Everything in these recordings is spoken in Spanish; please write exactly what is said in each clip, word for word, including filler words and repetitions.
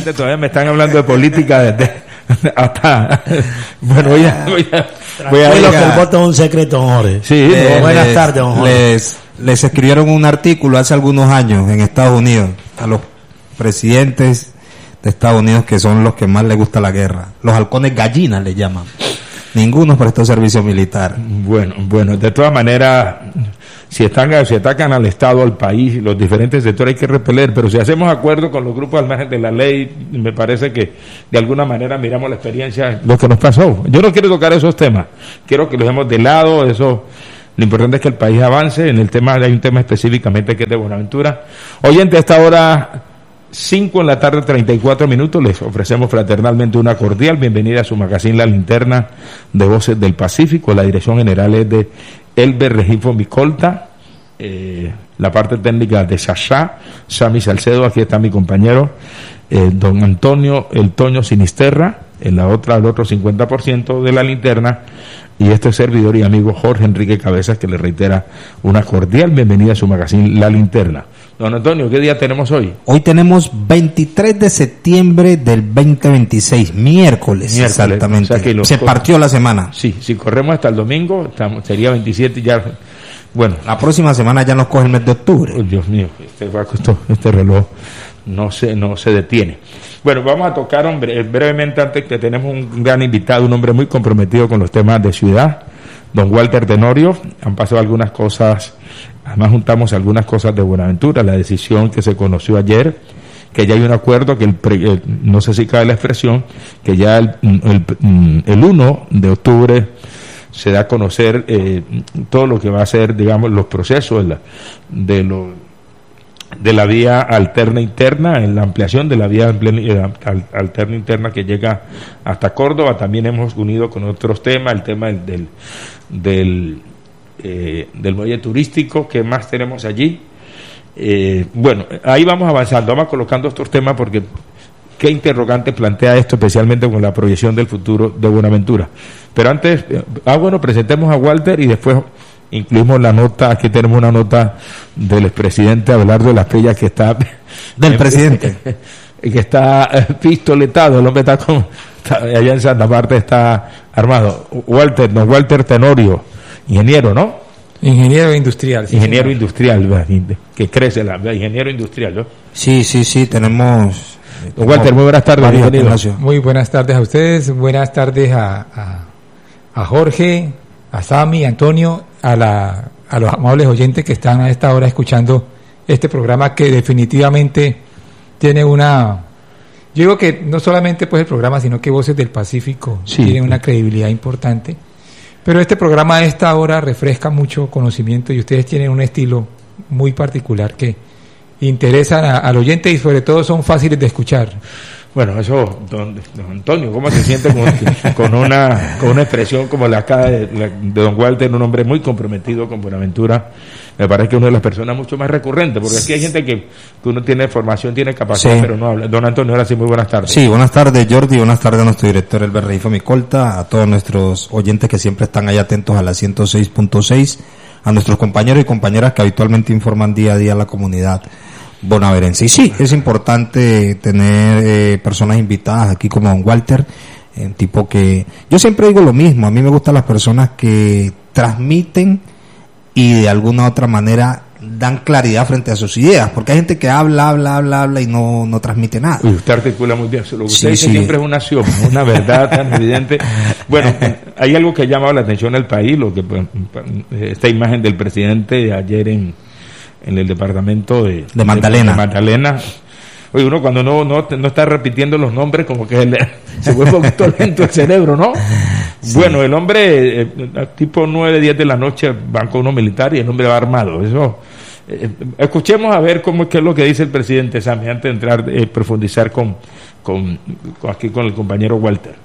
antes todavía me están hablando de política desde hasta bueno voy a voy a, voy a Tranquilo, que el voto es un secreto, Jorge. Sí, eh, no, buenas les, tardes, don Jorge. Les, les escribieron un artículo hace algunos años en Estados Unidos a los presidentes de Estados Unidos, que son los que más les gusta la guerra. Los halcones gallinas le llaman. Ninguno prestó servicio militar. Bueno, bueno, de todas maneras, si están, si atacan al Estado, al país, los diferentes sectores hay que repeler, pero si hacemos acuerdo con los grupos al margen de la ley, me parece que de alguna manera miramos la experiencia, lo que nos pasó. Yo no quiero tocar esos temas, quiero que los dejemos de lado, eso, lo importante es que el país avance. En el tema, hay un tema específicamente que es de Buenaventura. Oyente, a esta hora, cinco en la tarde, treinta y cuatro minutos, les ofrecemos fraternalmente una cordial bienvenida a su magazine La Linterna de Voces del Pacífico. La dirección general es de Elber Regifo Micolta, eh, la parte técnica de Sasha, Sami Salcedo, aquí está mi compañero, eh, don Antonio El Toño Sinisterra, en la otra, el otro cincuenta por ciento de La Linterna, y este servidor y amigo Jorge Enrique Cabezas, que le reitera una cordial bienvenida a su magazine La Linterna. Don Antonio, ¿qué día tenemos hoy? Hoy tenemos veintitrés de septiembre del veinte veintiséis, miércoles, Miércoles, exactamente. o sea que los se co- partió la semana. Sí, si corremos hasta el domingo, estamos, sería veintisiete ya. Bueno, La próxima semana ya nos coge el mes de octubre. oh, Dios mío, este, esto, este reloj no se, no se detiene. Bueno, vamos a tocar hombre, brevemente, antes que tenemos un gran invitado, un hombre muy comprometido con los temas de ciudad, don Walter Tenorio. Han pasado algunas cosas, además juntamos algunas cosas de Buenaventura, la decisión que se conoció ayer, que ya hay un acuerdo, que el, pre, el no sé si cabe la expresión, que ya el, el, el uno de octubre se da a conocer eh, todo lo que va a ser, digamos, los procesos de la, de, lo, de la vía alterna interna, en la ampliación de la vía alterna interna que llega hasta Córdoba. También hemos unido con otros temas, el tema del del, del, eh, del muelle turístico. ¿Qué más tenemos allí? Eh, bueno, ahí vamos avanzando, vamos colocando estos temas porque qué interrogante plantea esto, especialmente con la proyección del futuro de Buenaventura. Pero antes, ah bueno, presentemos a Walter y después incluimos la nota. Aquí tenemos una nota del expresidente Abelardo de las Pellas, que está Del presidente. que está eh, pistoletado. El hombre está con, está, allá en Santa Marta está armado. Walter, don Walter Tenorio, ingeniero, ¿no? Ingeniero industrial. Sí, ingeniero señor. industrial, que crece la, la ingeniero industrial, ¿no? Sí, sí, sí, tenemos... Don Walter, muy buenas tardes, Varios bienvenido. temas. Muy buenas tardes a ustedes, buenas tardes a, a, a Jorge, a Sami, a Antonio, a, la, a los amables oyentes que están a esta hora escuchando este programa, que definitivamente tiene una... Yo digo que no solamente pues el programa, sino que Voces del Pacífico Sí. tiene una credibilidad importante. Pero este programa a esta hora refresca mucho conocimiento y ustedes tienen un estilo muy particular que interesan a, al oyente y sobre todo son fáciles de escuchar. Bueno, eso, don, don Antonio, ¿cómo se siente con, con una con una expresión como la acá de, de don Walter, un hombre muy comprometido con Buenaventura? Me parece que es una de las personas mucho más recurrentes, porque aquí hay gente que, que uno tiene formación, tiene capacidad, Sí. pero no habla. Don Antonio, ahora sí, muy buenas tardes. Sí, buenas tardes, Jordi, buenas tardes a nuestro director Elber Regifo Micolta, a todos nuestros oyentes que siempre están ahí atentos a la ciento seis punto seis, a nuestros compañeros y compañeras que habitualmente informan día a día a la comunidad bonaverense. Y sí, es importante tener eh, personas invitadas aquí como don Walter, un tipo que... Yo siempre digo lo mismo, a mí me gustan las personas que transmiten y de alguna otra manera dan claridad frente a sus ideas, porque hay gente que habla, habla, habla, habla y no, no transmite nada. Uy, usted articula muy bien. Lo que usted Sí, dice sí. siempre es una acción, una verdad tan evidente. Bueno, hay algo que ha llamado la atención al país, lo que pues, esta imagen del presidente ayer en, en el departamento de, De Magdalena. de Magdalena. Oye, uno cuando no, no, no está repitiendo los nombres, como que le, se vuelve un poquito lento el cerebro, ¿no? Sí. Bueno, el hombre, eh, tipo nueve, diez de la noche, van con uno militar y el hombre va armado. Eso, eh, escuchemos a ver cómo es, qué es lo que dice el presidente Sami, antes de entrar, eh, profundizar con, con, con, aquí con el compañero Walter.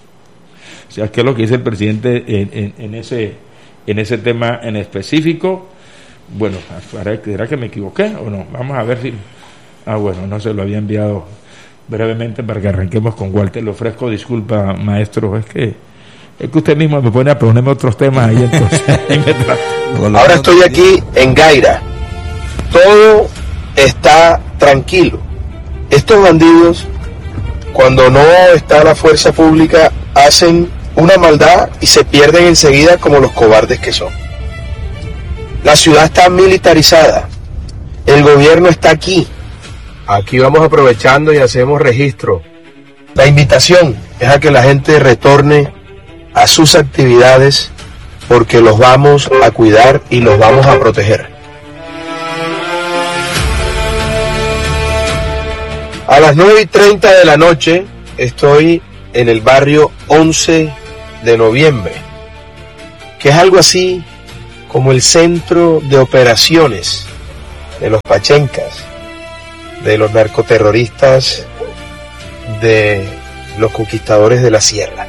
O sea, qué es lo que dice el presidente en, en, en ese, en ese tema en específico. Bueno, ¿será que me equivoqué o no? Vamos a ver si... Ah, bueno, no se lo había enviado brevemente para que arranquemos con Walter. Le ofrezco disculpa, maestro, es que es que usted mismo me pone a ponerme otros temas ahí, entonces. Ahora estoy aquí en Gaira. Todo está tranquilo. Estos bandidos cuando no está la fuerza pública, hacen una maldad y se pierden enseguida como los cobardes que son. La ciudad está militarizada, el gobierno está aquí. Aquí vamos aprovechando y hacemos registro. La invitación es a que la gente retorne a sus actividades porque los vamos a cuidar y los vamos a proteger. A las nueve y treinta de la noche estoy en el barrio once de noviembre, que es algo así como el centro de operaciones de los pachencas, de los narcoterroristas, de los conquistadores de la sierra.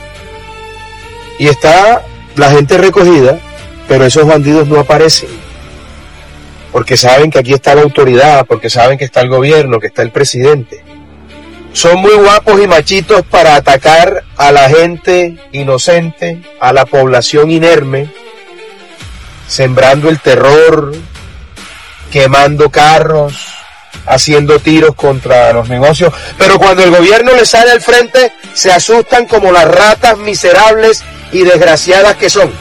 Y está la gente recogida, pero esos bandidos no aparecen, porque saben que aquí está la autoridad, porque saben que está el gobierno, que está el presidente. Son muy guapos y machitos para atacar a la gente inocente, a la población inerme, sembrando el terror, quemando carros, haciendo tiros contra los negocios, pero cuando el gobierno les sale al frente, se asustan como las ratas miserables y desgraciadas que son.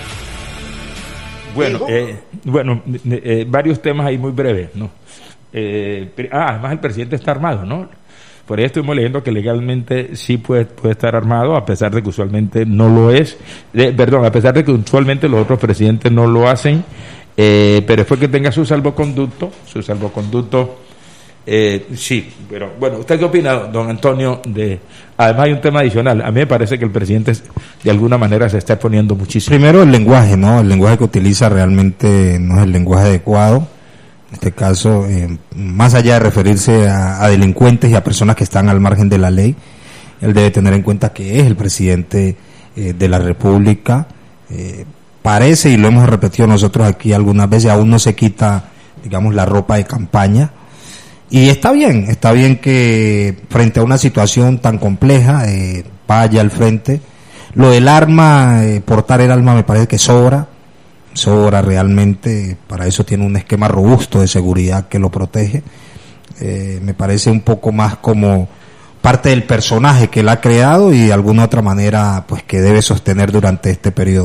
Bueno, eh, bueno, eh, varios temas ahí muy breves, ¿no? Eh, ah, además el presidente está armado, ¿no? Por ahí estuvimos leyendo que legalmente sí puede, puede estar armado, a pesar de que usualmente no lo es, eh, perdón, a pesar de que usualmente los otros presidentes no lo hacen, eh, pero después que tenga su salvoconducto, su salvoconducto, eh, sí, pero bueno, ¿usted qué opina, don Antonio? De, además hay un tema adicional, a mí me parece que el presidente de alguna manera se está exponiendo muchísimo. Primero el lenguaje, ¿no? El lenguaje que utiliza realmente no es el lenguaje adecuado. En este caso, eh, más allá de referirse a, a delincuentes y a personas que están al margen de la ley, él debe tener en cuenta que es el presidente eh, de la República. Eh, parece, y lo hemos repetido nosotros aquí algunas veces, aún no se quita, digamos, la ropa de campaña. Y está bien, está bien que frente a una situación tan compleja eh, vaya al frente. Lo del arma, eh, portar el arma me parece que sobra. Sobra realmente, para eso tiene un esquema robusto de seguridad que lo protege. Eh, me parece un poco más como parte del personaje que él ha creado y de alguna otra manera pues que debe sostener durante este periodo.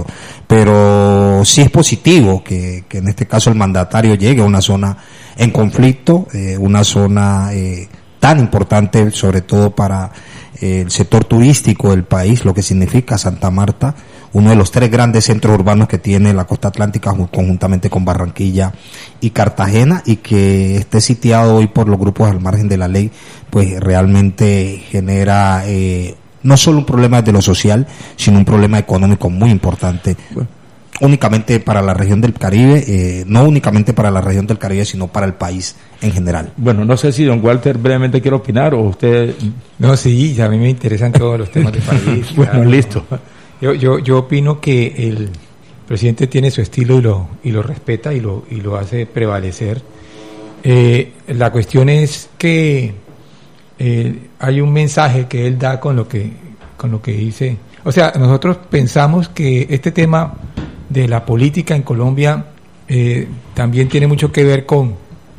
Pero sí es positivo que, que en este caso el mandatario llegue a una zona en conflicto, eh, una zona eh, tan importante sobre todo para eh, el sector turístico del país, lo que significa Santa Marta, uno de los tres grandes centros urbanos que tiene la costa atlántica conjuntamente con Barranquilla y Cartagena, y que esté sitiado hoy por los grupos al margen de la ley, pues realmente genera eh, no solo un problema de lo social, sino un problema económico muy importante. Bueno. Únicamente para la región del Caribe, eh, no únicamente para la región del Caribe, sino para el país en general. Bueno, no sé si don Walter brevemente quiere opinar o usted... No, sí, a mí me interesan todos los temas del país. Bueno, claro, listo. Yo, yo, yo opino que el presidente tiene su estilo y lo, y lo respeta y lo, y lo hace prevalecer. Eh, la cuestión es que eh, hay un mensaje que él da con lo que, con lo que dice. O sea, nosotros pensamos que este tema de la política en Colombia eh, también tiene mucho que ver con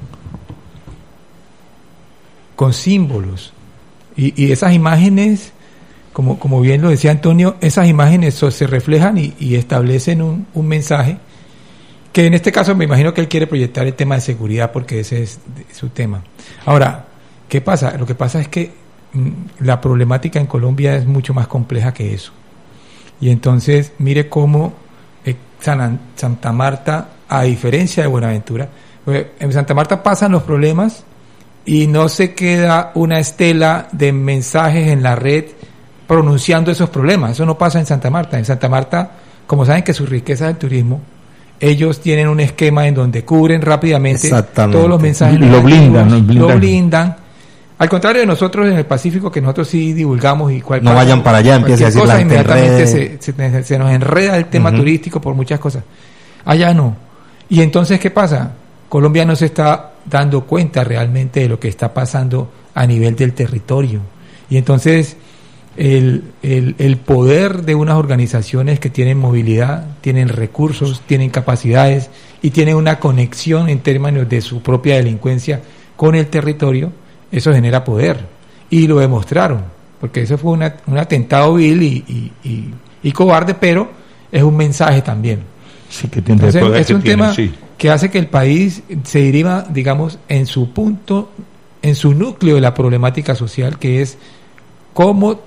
con símbolos y, y esas imágenes, como como bien lo decía Antonio, esas imágenes so, se reflejan y, y establecen un, un mensaje que en este caso me imagino que él quiere proyectar el tema de seguridad porque ese es su tema. Ahora, ¿qué pasa? Lo que pasa es que mm, la problemática en Colombia es mucho más compleja que eso, y entonces mire cómo San, Santa Marta, a diferencia de Buenaventura, en Santa Marta pasan los problemas y no se queda una estela de mensajes en la red pronunciando esos problemas. Eso no pasa en Santa Marta. En Santa Marta, como saben que su riqueza es el turismo, ellos tienen un esquema en donde cubren rápidamente todos los mensajes, lo blindan, lo blindan. Lo blindan. Al contrario de nosotros en el Pacífico, que nosotros sí divulgamos y cual no pasa, vayan para allá, empieza a decir cosa, la gente inmediatamente se, se, se nos enreda el tema uh-huh. turístico por muchas cosas. Allá no. Y entonces, ¿qué pasa? Colombia no se está dando cuenta realmente de lo que está pasando a nivel del territorio. Y entonces el, el, el poder de unas organizaciones que tienen movilidad, tienen recursos, tienen capacidades y tienen una conexión en términos de su propia delincuencia con el territorio, eso genera poder, y lo demostraron. porque eso fue una, un atentado vil y, y, y, y cobarde, pero es un mensaje también. Sí, que tiene Entonces, poder es que un tiene, tema sí. que hace que el país se deriva, digamos, en su punto, en su núcleo de la problemática social, que es cómo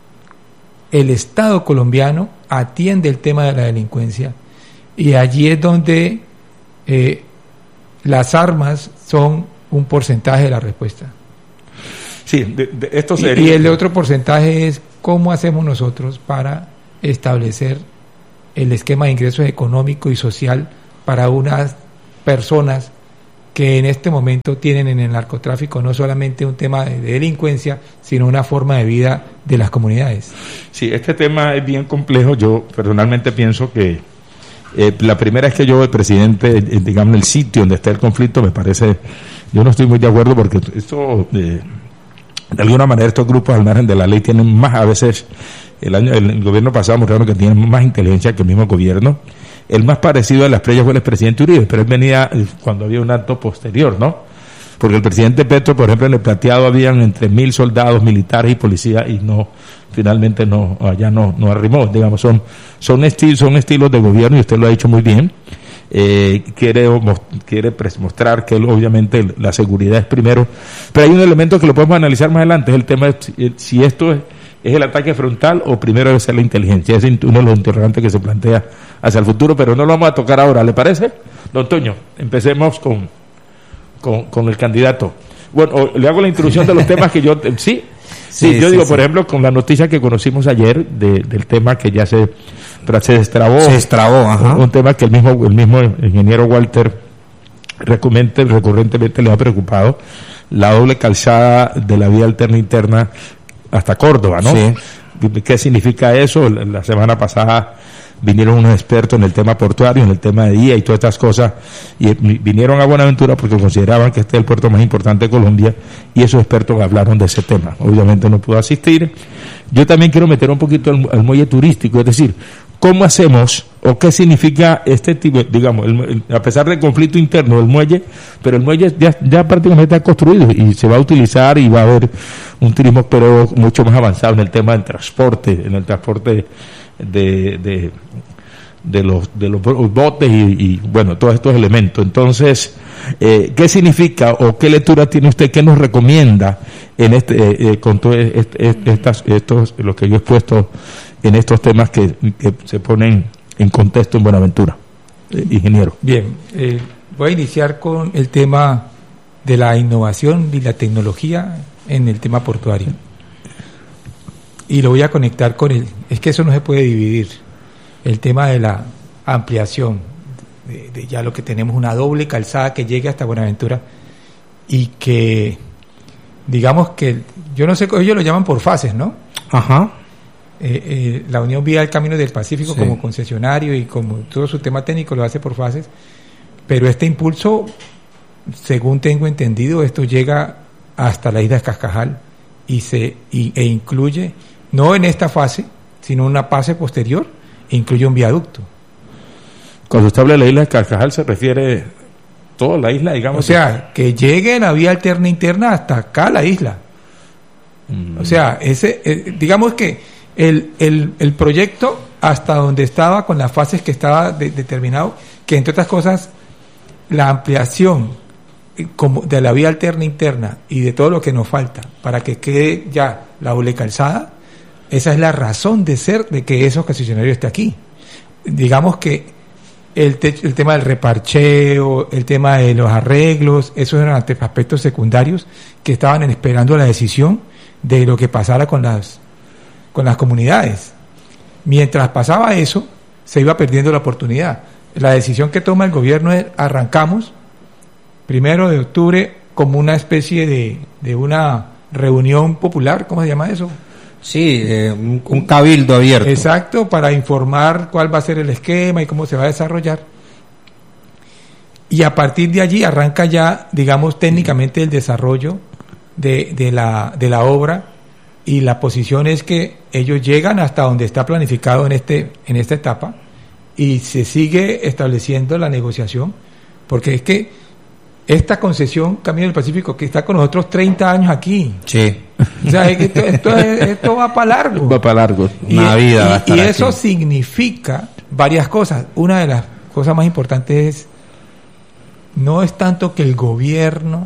el Estado colombiano atiende el tema de la delincuencia, y allí es donde eh, las armas son un porcentaje de la respuesta. Sí, de, de esto Y, sería... y el otro porcentaje es cómo hacemos nosotros para establecer el esquema de ingresos económico y social para unas personas que en este momento tienen en el narcotráfico no solamente un tema de delincuencia, sino una forma de vida de las comunidades. Sí, este tema es bien complejo. Yo personalmente pienso que eh, la primera vez que yo, el presidente, eh, digamos, en el sitio donde está el conflicto, me parece, yo no estoy muy de acuerdo porque esto, eh, de alguna manera, estos grupos al margen de la ley tienen más, a veces, el año el, el gobierno pasado mostraron que tienen más inteligencia que el mismo gobierno. El más parecido a las estrellas fue el expresidente Uribe, pero él venía cuando había un acto posterior, ¿no? Porque el presidente Petro, por ejemplo, en el Plateado habían entre mil soldados, militares y policías, y no, finalmente no, allá no, no arrimó, digamos, son, son estilos, son estilos de gobierno, y usted lo ha dicho muy bien. Eh, quiere, quiere mostrar que obviamente la seguridad es primero, pero hay un elemento que lo podemos analizar más adelante, es el tema de si esto es ¿Es el ataque frontal o primero debe ser la inteligencia? Ese es uno de los interrogantes que se plantea hacia el futuro, pero no lo vamos a tocar ahora, ¿le parece? Don Toño, empecemos con, con, con el candidato. Bueno, le hago la introducción de los temas que yo... ¿Sí? Sí, sí yo sí, digo, sí. Por ejemplo, con la noticia que conocimos ayer de, del tema que ya se, se destrabó. Se destrabó, ajá. Un, un tema que el mismo, el mismo ingeniero Walter recurrente, recurrentemente le ha preocupado, la doble calzada de la vía alterna interna hasta Córdoba, ¿no? Sí. ¿Qué significa eso? La semana pasada vinieron unos expertos en el tema portuario, en el tema de día y todas estas cosas, y vinieron a Buenaventura porque consideraban que este es el puerto más importante de Colombia, y esos expertos hablaron de ese tema. Obviamente no pudo asistir. Yo también quiero meter un poquito al, al muelle turístico, es decir, ¿cómo hacemos o qué significa este tipo, digamos, el, el, a pesar del conflicto interno del muelle, pero el muelle ya, ya prácticamente está construido y se va a utilizar y va a haber un turismo pero mucho más avanzado en el tema del transporte, en el transporte de, de, de los de los botes y, y bueno, todos estos elementos. Entonces, eh, ¿qué significa o qué lectura tiene usted, qué nos recomienda en este eh, eh, con todo este, este, estas, estos, lo que yo he expuesto en estos temas que, que se ponen en contexto en Buenaventura, eh, ingeniero? Bien, eh, voy a iniciar con el tema de la innovación y la tecnología en el tema portuario. Y lo voy a conectar con el... Es que eso no se puede dividir. El tema de la ampliación, de, de ya lo que tenemos, una doble calzada que llegue hasta Buenaventura y que, digamos que, yo no sé, ellos lo llaman por fases, ¿no? Ajá. Eh, eh, la Unión Vial Caminos del Pacífico, sí, como concesionario y como todo su tema técnico lo hace por fases, pero este impulso, según tengo entendido, esto llega hasta la isla de Cascajal y se y, e incluye, no en esta fase, sino una fase posterior, e incluye un viaducto. Cuando usted habla de la isla de Cascajal se refiere toda la isla, digamos. O sea, que llegue la vía alterna interna hasta acá la isla. Mm. O sea, ese eh, digamos que El, el, el proyecto hasta donde estaba con las fases que estaba de, determinado, que entre otras cosas la ampliación como de la vía alterna interna y de todo lo que nos falta para que quede ya la doble calzada, esa es la razón de ser de que esos concesionarios esté aquí. Digamos que el, te, el tema del reparcheo, el tema de los arreglos, esos eran aspectos secundarios que estaban esperando la decisión de lo que pasara con las con las comunidades. Mientras pasaba eso, se iba perdiendo la oportunidad. La decisión que toma el gobierno es: arrancamos primero de octubre como una especie de, de una reunión popular, ¿cómo se llama eso? Sí, eh, un, un cabildo abierto. Exacto, para informar cuál va a ser el esquema y cómo se va a desarrollar. Y a partir de allí arranca ya, digamos, técnicamente el desarrollo de, de la, de la obra. Y la posición es que ellos llegan hasta donde está planificado en este en esta etapa y se sigue estableciendo la negociación, porque es que esta concesión Camino del Pacífico, que está con nosotros treinta años aquí, sí, O sea, es que esto, esto, esto va para largo. Va para largo. Y, Una vida va a y, estar y eso aquí. significa varias cosas. Una de las cosas más importantes es, no es tanto que el gobierno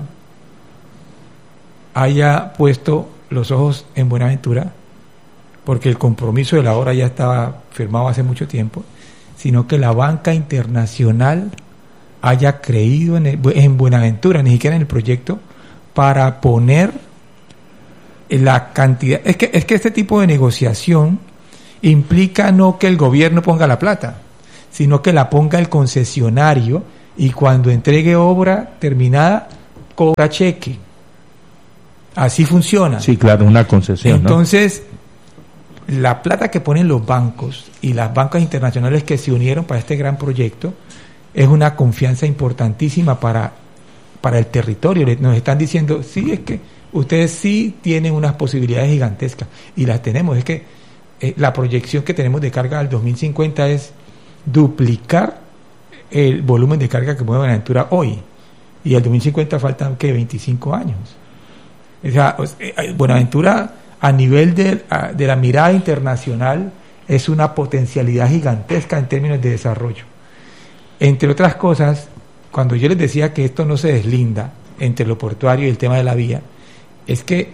haya puesto los ojos en Buenaventura, porque el compromiso de la obra ya estaba firmado hace mucho tiempo, sino que la banca internacional haya creído en, el, en Buenaventura, ni siquiera en el proyecto, para poner la cantidad. Es que, es que este tipo de negociación implica no que el gobierno ponga la plata, sino que la ponga el concesionario, y cuando entregue obra terminada, cobra cheque. Así funciona. Sí, claro, una concesión. Entonces, ¿no? La plata que ponen los bancos y las bancas internacionales que se unieron para este gran proyecto es una confianza importantísima para, para el territorio. Nos están diciendo, sí, es que ustedes sí tienen unas posibilidades gigantescas, y las tenemos. Es que eh, la proyección que tenemos de carga al dos mil cincuenta es duplicar el volumen de carga que mueve Buenaventura hoy, y al dos mil cincuenta faltan que veinticinco años. O sea, Buenaventura a nivel de, de la mirada internacional es una potencialidad gigantesca en términos de desarrollo. Entre otras cosas, cuando yo les decía que esto no se deslinda entre lo portuario y el tema de la vía, es que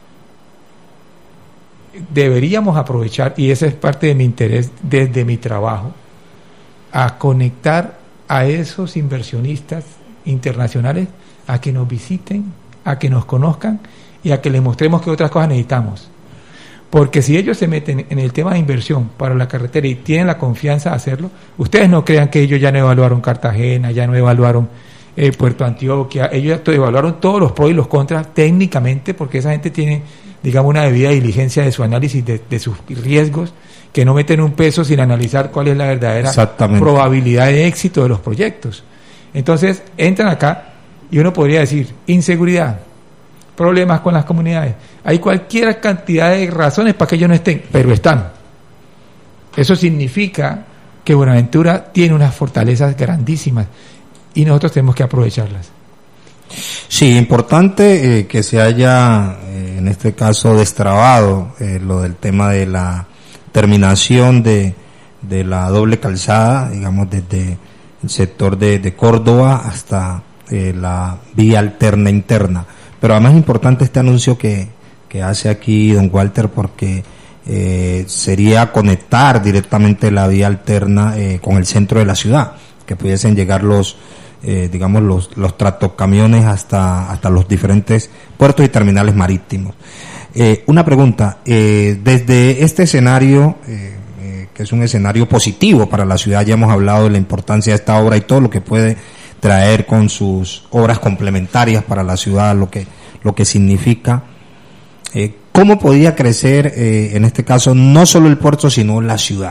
deberíamos aprovechar, y ese es parte de mi interés desde mi trabajo, a conectar a esos inversionistas internacionales a que nos visiten, a que nos conozcan y a que les mostremos qué otras cosas necesitamos. Porque si ellos se meten en el tema de inversión para la carretera y tienen la confianza de hacerlo, ustedes no crean que ellos ya no evaluaron Cartagena, ya no evaluaron eh, Puerto Antioquia, ellos ya evaluaron todos los pros y los contras técnicamente, porque esa gente tiene, digamos, una debida diligencia de su análisis de, de sus riesgos, que no meten un peso sin analizar cuál es la verdadera probabilidad de éxito de los proyectos. Entonces, entran acá y uno podría decir, inseguridad, problemas con las comunidades, hay cualquier cantidad de razones para que ellos no estén, pero están. Eso significa que Buenaventura tiene unas fortalezas grandísimas y nosotros tenemos que aprovecharlas. Sí, importante eh, que se haya, eh, en este caso, destrabado eh, lo del tema de la terminación de, de la doble calzada, digamos, desde el sector de, de Córdoba hasta eh, la vía alterna interna. Pero además es importante este anuncio que, que hace aquí don Walter, porque eh, sería conectar directamente la vía alterna eh, con el centro de la ciudad, que pudiesen llegar los eh, digamos los los tractocamiones hasta hasta los diferentes puertos y terminales marítimos. Eh, una pregunta, eh, desde este escenario, eh, eh, que es un escenario positivo para la ciudad, ya hemos hablado de la importancia de esta obra y todo lo que puede traer con sus obras complementarias para la ciudad, lo que lo que significa. Eh, ¿Cómo podría crecer, eh, en este caso, no solo el puerto, sino la ciudad?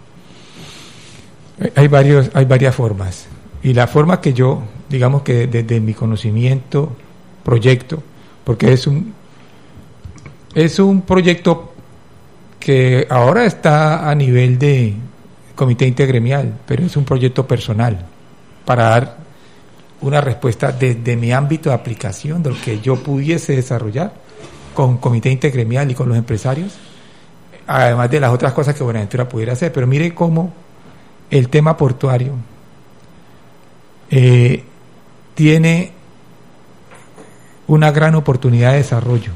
Hay varios, hay varias formas. Y la forma que yo, digamos que desde mi conocimiento, proyecto, porque es un es un proyecto que ahora está a nivel de comité intergremial, pero es un proyecto personal para dar una respuesta desde mi ámbito de aplicación de lo que yo pudiese desarrollar con comité intergremial y con los empresarios, además de las otras cosas que Buenaventura pudiera hacer. Pero mire cómo el tema portuario eh, tiene una gran oportunidad de desarrollo,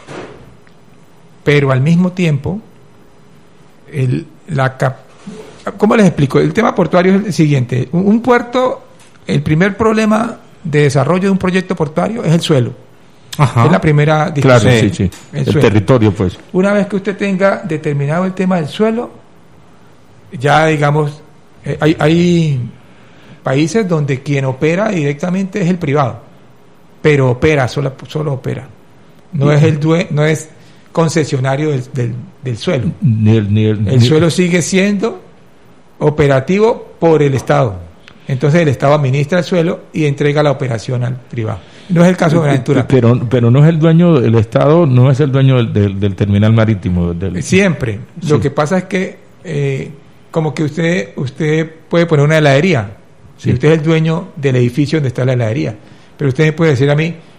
pero al mismo tiempo el, la cap ¿cómo les explico? El tema portuario es el siguiente. Un, un puerto, el primer problema de desarrollo de un proyecto portuario es el suelo. Ajá. Es la primera discusión. Claro, sí, sí. El, el territorio, pues. Una vez que usted tenga determinado el tema del suelo, ya digamos, eh, hay, hay países donde quien opera directamente es el privado, pero opera, solo, solo opera. No uh-huh. es el due, no es concesionario del, del, del suelo. Ni el, ni el, el ni suelo sigue siendo operativo por el Estado. Entonces el Estado administra el suelo y entrega la operación al privado. No es el caso de Buenaventura. Pero, pero no es el dueño, el Estado no es el dueño del, del, del terminal marítimo. Del... Siempre. Sí. Lo que pasa es que eh, como que usted usted puede poner una heladería. Sí. Si usted es el dueño del edificio donde está la heladería. Pero usted me puede decir a mí,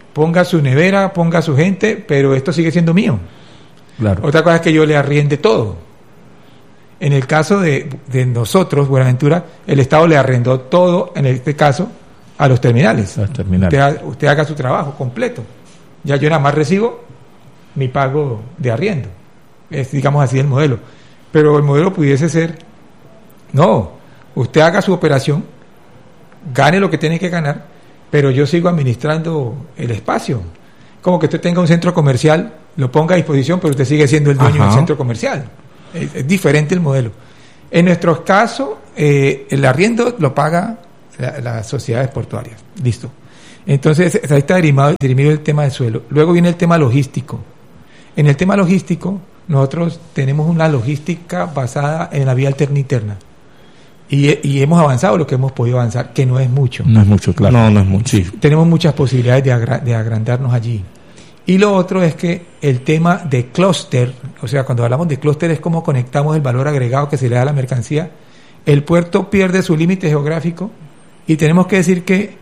ponga su nevera, ponga su gente, pero esto sigue siendo mío. Claro. Otra cosa es que yo le arriende todo. En el caso de, de nosotros, Buenaventura, el Estado le arrendó todo, en este caso, a los terminales. Los terminales. Usted, usted haga su trabajo completo. Ya yo nada más recibo mi pago de arriendo. Es, digamos así, el modelo. Pero el modelo pudiese ser, no, usted haga su operación, gane lo que tiene que ganar, pero yo sigo administrando el espacio. Como que usted tenga un centro comercial, lo ponga a disposición, pero usted sigue siendo el dueño Ajá. del centro comercial. Es, es diferente el modelo. En nuestro caso, eh, el arriendo lo paga la, las sociedades portuarias. Listo. Entonces, ahí está dirimido, dirimido el tema del suelo. Luego viene el tema logístico. En el tema logístico, nosotros tenemos una logística basada en la vía alterna interna. Y, y hemos avanzado lo que hemos podido avanzar, que no es mucho. No es mucho, claro. No, no es mucho. Sí. Tenemos muchas posibilidades de, agra- de agrandarnos allí. Y lo otro es que el tema de clúster, o sea, cuando hablamos de clúster es cómo conectamos el valor agregado que se le da a la mercancía. El puerto pierde su límite geográfico y tenemos que decir que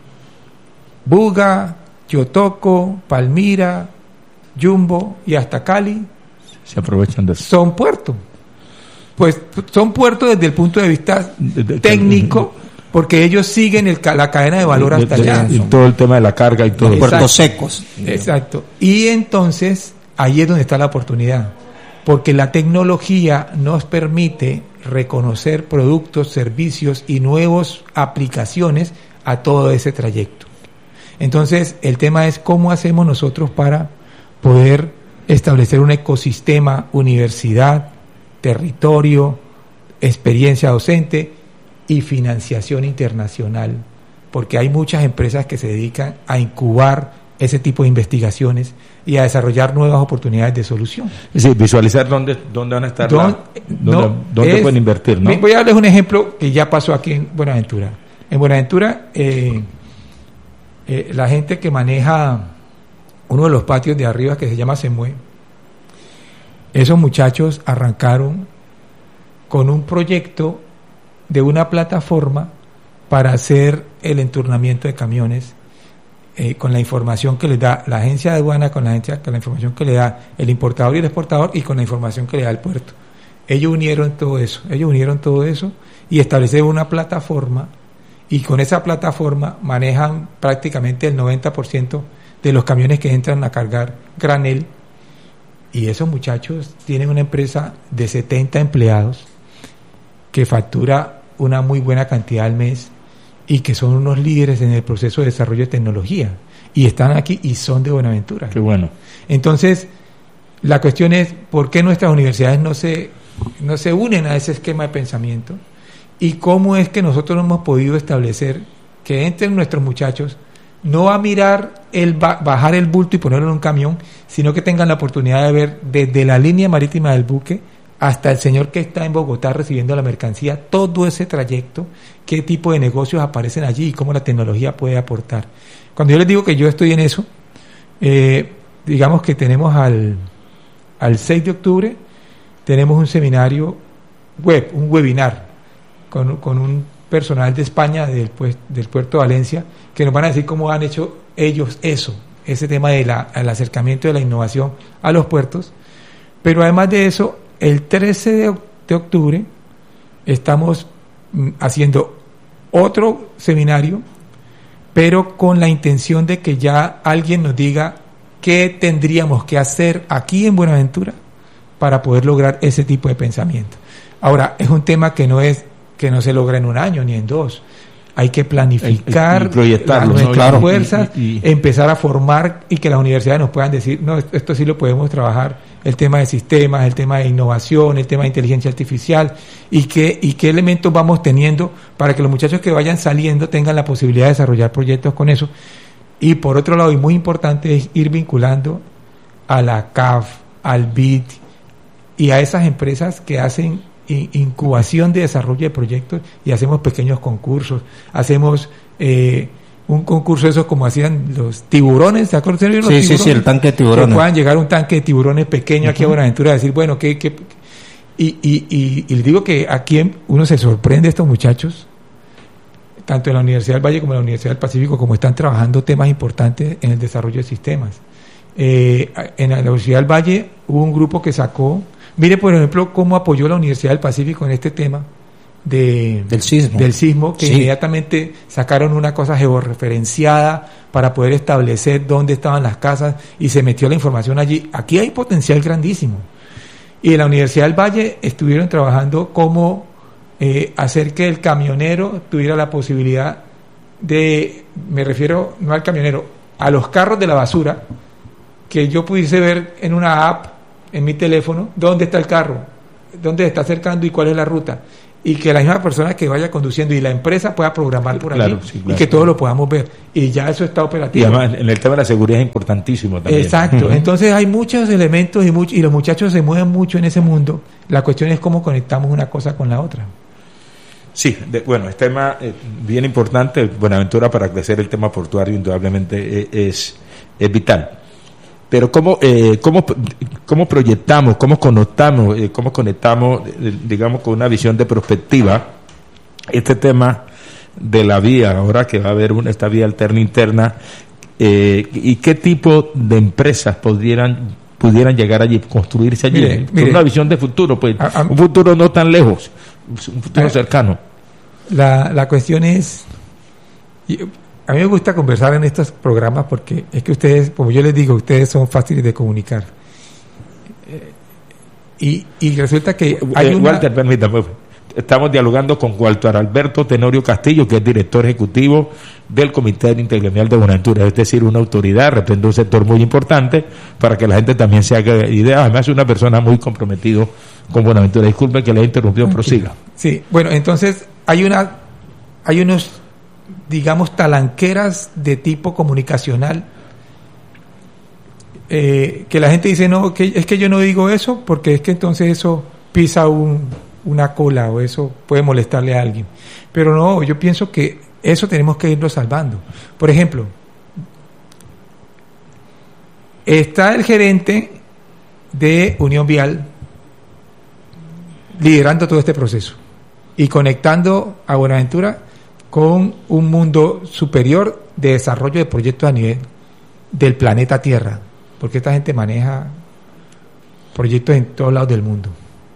Buga, Yotoco, Palmira, Jumbo y hasta Cali Se aprovechan de eso. son puertos. Pues son puertos desde el punto de vista De- de- técnico, porque ellos siguen el ca- la cadena de valor hasta De- de- allá. Y todo el tema de la carga y todo. Exacto. Puertos secos. Exacto. Y entonces, ahí es donde está la oportunidad, porque la tecnología nos permite reconocer productos, servicios y nuevas aplicaciones a todo ese trayecto. Entonces, el tema es cómo hacemos nosotros para poder establecer un ecosistema, universidad, territorio, experiencia docente y financiación internacional, porque hay muchas empresas que se dedican a incubar ese tipo de investigaciones y a desarrollar nuevas oportunidades de solución. Sí, visualizar dónde, dónde van a estar, Don- la- dónde, no, dónde es- pueden invertir, ¿no? Voy a darles un ejemplo que ya pasó aquí en Buenaventura. En Buenaventura, eh, eh, la gente que maneja uno de los patios de arriba que se llama Semue, esos muchachos arrancaron con un proyecto de una plataforma para hacer el enturnamiento de camiones eh, con la información que les da la agencia de aduana, con la agencia, con la información que le da el importador y el exportador y con la información que le da el puerto. Ellos unieron todo eso, ellos unieron todo eso y establecieron una plataforma y con esa plataforma manejan prácticamente el noventa por ciento de los camiones que entran a cargar granel. Y esos muchachos tienen una empresa de setenta empleados que factura una muy buena cantidad al mes y que son unos líderes en el proceso de desarrollo de tecnología. Y están aquí y son de Buenaventura. Qué bueno. Entonces, la cuestión es, ¿por qué nuestras universidades no se, no se unen a ese esquema de pensamiento? ¿Y cómo es que nosotros no hemos podido establecer que entren nuestros muchachos no a mirar el ba- bajar el bulto y ponerlo en un camión, sino que tengan la oportunidad de ver desde la línea marítima del buque hasta el señor que está en Bogotá recibiendo la mercancía, todo ese trayecto, qué tipo de negocios aparecen allí y cómo la tecnología puede aportar? Cuando yo les digo que yo estoy en eso, eh, digamos que tenemos al, al seis de octubre, tenemos un seminario web, un webinar, con, con un personal de España, del, pues, del puerto de Valencia, que nos van a decir cómo han hecho ellos eso, ese tema del acercamiento de la innovación a los puertos. Pero además de eso, el trece de octubre estamos mm, haciendo otro seminario, pero con la intención de que ya alguien nos diga qué tendríamos que hacer aquí en Buenaventura para poder lograr ese tipo de pensamiento. Ahora, es un tema que no es que no se logra en un año ni en dos. Hay que planificar Y- y proyectarlo, las- ¿no? nuestras Claro. fuerzas, Y- y- empezar a formar y que las universidades nos puedan decir, no, esto, esto sí lo podemos trabajar, el tema de sistemas, el tema de innovación, el tema de inteligencia artificial, y qué, y qué elementos vamos teniendo para que los muchachos que vayan saliendo tengan la posibilidad de desarrollar proyectos con eso. Y por otro lado, y muy importante, es ir vinculando a la C A F, al B I D y a esas empresas que hacen in- incubación de desarrollo de proyectos y hacemos pequeños concursos, hacemos eh, un concurso de esos como hacían los tiburones, ¿te acuerdas de los Sí, sí, tiburones? sí, el tanque de Que tiburones. puedan llegar un tanque de tiburones pequeño aquí a Buenaventura y decir, bueno, ¿qué, qué? Y, y, y, y les digo que aquí uno se sorprende a estos muchachos tanto en la Universidad del Valle como en la Universidad del Pacífico, como están trabajando temas importantes en el desarrollo de sistemas. Eh, en la Universidad del Valle hubo un grupo que sacó, mire por ejemplo cómo apoyó la Universidad del Pacífico en este tema de, del sismo, del sismo que sí. Inmediatamente sacaron una cosa georreferenciada para poder establecer dónde estaban las casas y se metió la información allí. Aquí hay potencial grandísimo. Y en la Universidad del Valle estuvieron trabajando cómo eh, hacer que el camionero tuviera la posibilidad de, me refiero no al camionero, a los carros de la basura, que yo pudiese ver en una app en mi teléfono dónde está el carro, dónde se está acercando y cuál es la ruta, y que la misma persona que vaya conduciendo y la empresa pueda programar por claro, allí, sí, claro, y que claro. todos lo podamos ver, y ya eso está operativo. Y además en el tema de la seguridad es importantísimo también. Exacto, entonces hay muchos elementos y, much- y los muchachos se mueven mucho en ese mundo. La cuestión es cómo conectamos una cosa con la otra. Sí, de, bueno, es tema eh, bien importante. Buenaventura, para crecer el tema portuario indudablemente eh, es, es vital. Pero cómo eh, cómo cómo proyectamos, cómo conectamos, eh, cómo conectamos, eh, digamos, con una visión de perspectiva este tema de la vía, ahora que va a haber una, esta vía alterna interna, eh, y qué tipo de empresas pudieran pudieran llegar allí, construirse allí, Mire, con mire, una visión de futuro, pues a, a, un futuro no tan lejos, un futuro a, cercano. La, la cuestión es, y a mí me gusta conversar en estos programas porque es que ustedes, como yo les digo, ustedes son fáciles de comunicar. Eh, y, y resulta que hay eh, una... Walter, permítame, estamos dialogando con Walter Alberto Tenorio Castillo, que es director ejecutivo del Comité Intergremial de Buenaventura, es decir, una autoridad, representa un sector muy importante para que la gente también se haga idea. Además es una persona muy comprometido con Buenaventura. Disculpe que le he interrumpido, okay. Prosiga. Sí, bueno, entonces hay una hay unos, digamos, talanqueras de tipo comunicacional, eh, que la gente dice, no, que es que yo no digo eso porque es que entonces eso pisa un, una cola o eso puede molestarle a alguien. Pero no, yo pienso que eso tenemos que irlo salvando. Por ejemplo, está el gerente de Unión Vial liderando todo este proceso y conectando a Buenaventura con un mundo superior de desarrollo de proyectos a nivel del planeta Tierra, porque esta gente maneja proyectos en todos lados del mundo.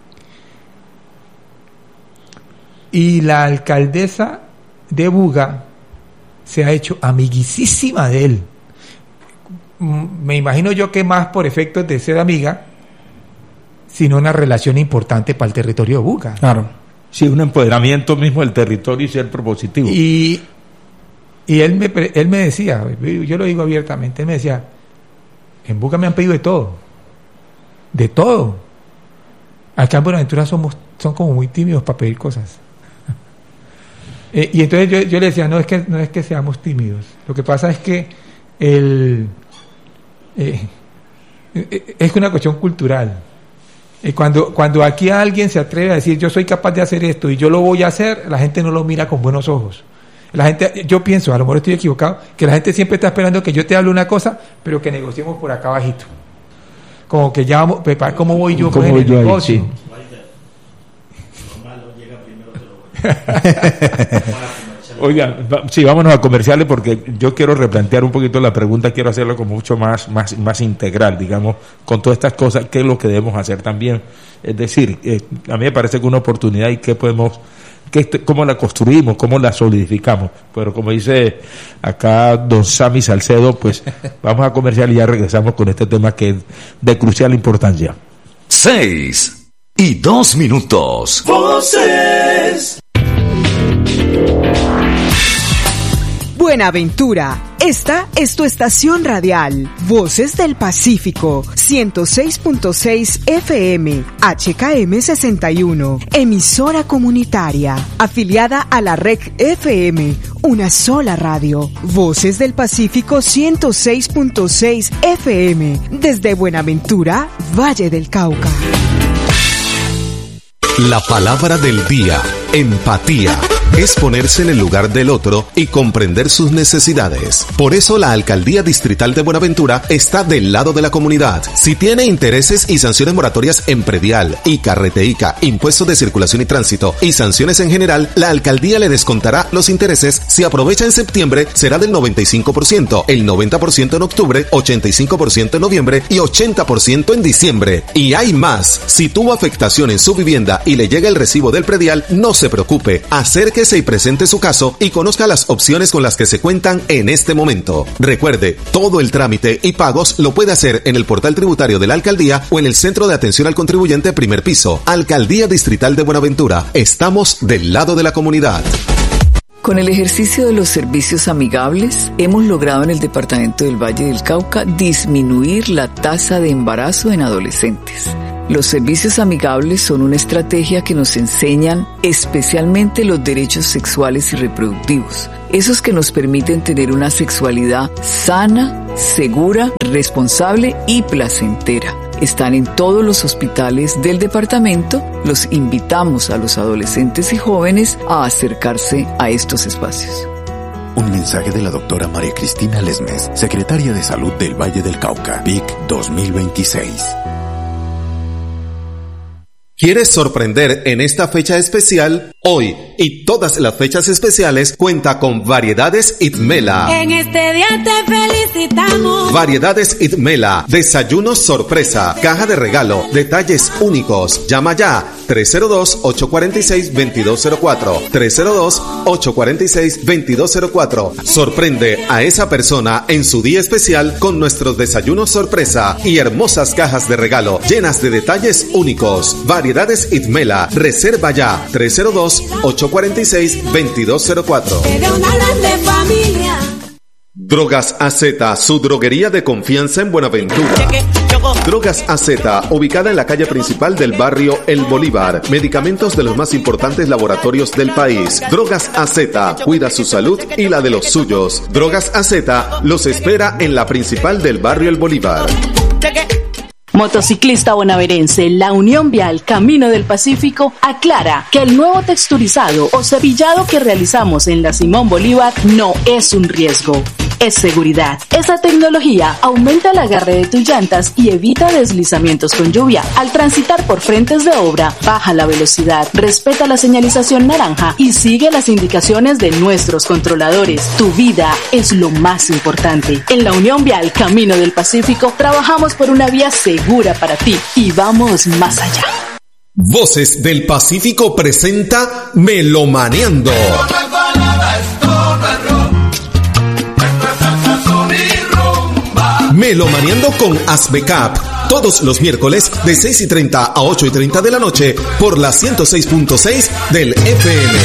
Y la alcaldesa de Buga se ha hecho amiguisísima de él. Me imagino yo que más por efectos de ser amiga, sino una relación importante para el territorio de Buga. Claro. Sí, un empoderamiento mismo del territorio y ser propositivo. Y, y él, me, él me decía, yo lo digo abiertamente, él me decía, en Buga me han pedido de todo, de todo. Acá en Buenaventura somos, son como muy tímidos para pedir cosas. eh, y entonces yo, yo le decía, no es que no es que seamos tímidos, lo que pasa es que el, eh, eh, es una cuestión cultural. Cuando, cuando aquí alguien se atreve a decir yo soy capaz de hacer esto y yo lo voy a hacer, la gente no lo mira con buenos ojos. La gente, yo pienso, a lo mejor estoy equivocado, que la gente siempre está esperando que yo te hable una cosa, pero que negociemos por acá abajito. Como que ya vamos, ¿cómo voy yo ¿Cómo pues, voy en yo el ahí? negocio? Sí. Oigan, va, sí, vámonos a comerciales porque yo quiero replantear un poquito la pregunta, quiero hacerlo como mucho más, más, más integral, digamos, con todas estas cosas, qué es lo que debemos hacer también. Es decir, eh, a mí me parece que una oportunidad y qué podemos, qué, cómo la construimos, cómo la solidificamos. Pero como dice acá don Sammy Salcedo, pues vamos a comercial y ya regresamos con este tema que es de crucial importancia. Seis y dos minutos. Voces. Buenaventura, esta es tu estación radial, Voces del Pacífico, ciento seis punto seis F M, H K M sesenta y uno, emisora comunitaria, afiliada a la R E C F M, una sola radio, Voces del Pacífico ciento seis punto seis F M, desde Buenaventura, Valle del Cauca. La palabra del día, empatía. es ponerse en el lugar del otro y comprender sus necesidades. Por eso la Alcaldía Distrital de Buenaventura está del lado de la comunidad. Si tiene intereses y sanciones moratorias en predial, ICA, Reteica, impuestos de circulación y tránsito y sanciones en general, la alcaldía le descontará los intereses. Si aprovecha en septiembre, será del noventa y cinco por ciento, el noventa por ciento en octubre, ochenta y cinco por ciento en noviembre y ochenta por ciento en diciembre. Y hay más. Si tuvo afectación en su vivienda y le llega el recibo del predial, no se preocupe. Acérquese y presente su caso y conozca las opciones con las que se cuentan en este momento. Recuerde, todo el trámite y pagos lo puede hacer en el portal tributario de la alcaldía o en el Centro de Atención al Contribuyente primer piso. Alcaldía Distrital de Buenaventura. Estamos del lado de la comunidad. Con el ejercicio de los servicios amigables, hemos logrado en el departamento del Valle del Cauca disminuir la tasa de embarazo en adolescentes. Los servicios amigables son una estrategia que nos enseñan especialmente los derechos sexuales y reproductivos, esos que nos permiten tener una sexualidad sana, segura, responsable y placentera. Están en todos los hospitales del departamento. Los invitamos a los adolescentes y jóvenes a acercarse a estos espacios. Un mensaje de la doctora María Cristina Lesmes, secretaria de Salud del Valle del Cauca, V I C dos mil veintiséis. ¿Quieres sorprender en esta fecha especial? Hoy y todas las fechas especiales cuenta con Variedades Itmela. En este día te felicitamos. Variedades Itmela, desayunos sorpresa, caja de regalo, detalles únicos. Llama ya tres cero dos, ocho cuatro seis, dos dos cero cuatro, tres cero dos, ocho cuatro seis, dos dos cero cuatro. Sorprende a esa persona en su día especial con nuestros desayunos sorpresa y hermosas cajas de regalo llenas de detalles únicos. Variedades Itmela, reserva ya tres cero dos, ocho cuatro seis, dos dos cero cuatro. Drogas A Z, su droguería de confianza en Buenaventura. Drogas A Z, ubicada en la calle principal del barrio El Bolívar. Medicamentos de los más importantes laboratorios del país. Drogas A Z, cuida su salud y la de los suyos. Drogas A Z los espera en la principal del barrio El Bolívar. Motociclista bonaverense, la Unión Vial Camino del Pacífico aclara que el nuevo texturizado o cepillado que realizamos en la Simón Bolívar no es un riesgo. Es seguridad. Esa tecnología aumenta el agarre de tus llantas y evita deslizamientos con lluvia. Al transitar por frentes de obra, baja la velocidad, respeta la señalización naranja y sigue las indicaciones de nuestros controladores. Tu vida es lo más importante. En la Unión Vial Camino del Pacífico trabajamos por una vía segura para ti y vamos más allá. Voces del Pacífico presenta Melomaneando. Melomaneando con Asbecap, todos los miércoles de seis y treinta a ocho y treinta de la noche por la ciento seis punto seis del F M.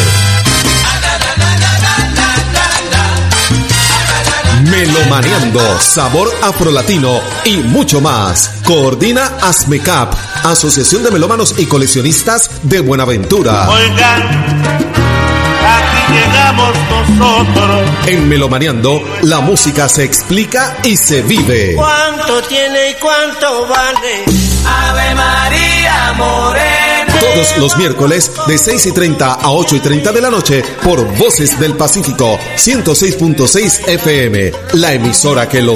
Melomaneando, sabor afrolatino y mucho más. Coordina Asmecap, Asociación de Melómanos y Coleccionistas de Buenaventura. Oigan, aquí llegamos nosotros. En Melomaneando, la música se explica y se vive. ¿Cuánto tiene y cuánto vale? Ave María Morena. Todos los miércoles de seis y treinta a ocho y treinta de la noche por Voces del Pacífico ciento seis punto seis F M, la emisora que lo